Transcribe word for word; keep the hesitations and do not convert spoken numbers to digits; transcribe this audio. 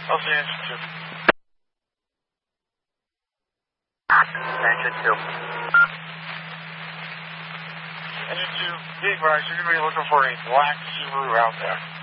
I'll see engine two. Engine two. Engine two, be advised, you're going to be looking for a black Subaru Outback.